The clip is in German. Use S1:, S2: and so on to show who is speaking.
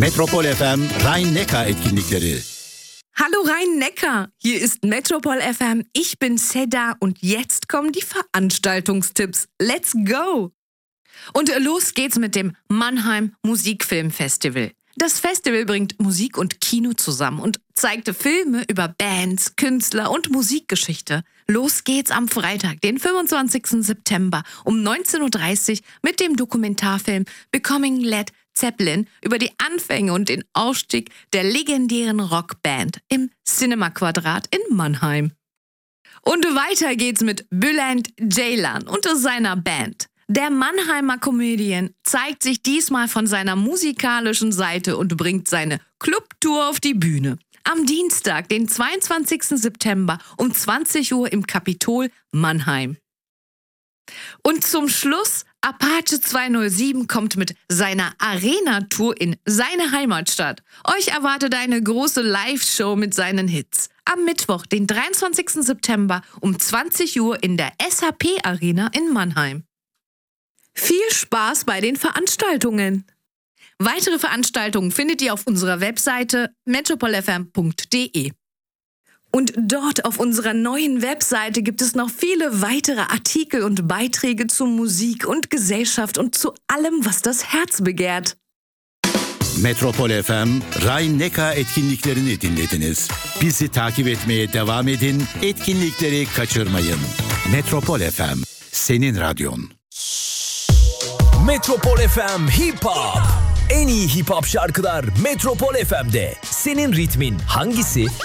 S1: Metropol FM Rhein-Neckar etkinlikleri.
S2: Hallo Rhein-Neckar, hier ist Metropol FM, ich bin Seda und jetzt kommen die Veranstaltungstipps. Let's go! Und los geht's mit dem Mannheim Musikfilmfestival. Das Festival bringt Musik und Kino zusammen und zeigt Filme über Bands, Künstler und Musikgeschichte. Los geht's am Freitag, den 25. September um 19.30 Uhr mit dem Dokumentarfilm Becoming Led Zeppelin über die Anfänge und den Aufstieg der legendären Rockband im Cinema Quadrat in Mannheim. Und weiter geht's mit Bülent Ceylan und seiner Band. Der Mannheimer Comedian zeigt sich diesmal von seiner musikalischen Seite und bringt seine Clubtour auf die Bühne. Am Dienstag, den 22. September um 20 Uhr im Kapitol Mannheim. Und zum Schluss, Apache 207 kommt mit seiner Arena-Tour in seine Heimatstadt. Euch erwartet eine große Live-Show mit seinen Hits. Am Mittwoch, den 23. September um 20 Uhr in der SAP-Arena in Mannheim. Viel Spaß bei den Veranstaltungen! Weitere Veranstaltungen findet ihr auf unserer Webseite metropolfm.de. Und dort auf unserer neuen Webseite gibt es noch viele weitere Artikel und Beiträge zu Musik und Gesellschaft und zu allem, was das Herz begehrt.
S1: Metropol FM Rhein-Neckar etkinliklerini dinlediniz. Bizi takip etmeye devam edin, etkinlikleri kaçırmayın. Metropol FM, senin radyon.
S3: Metropol FM Hip Hop. En iyi hip hop şarkılar Metropol FM'de. Senin ritmin hangisi?